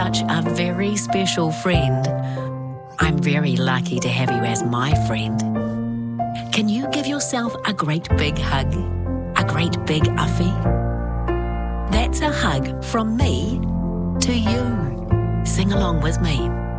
such a very special friend. I'm very lucky to have you as my friend. Can you give yourself a great big hug? A great big uffie? That's a hug from me to you. Sing along with me.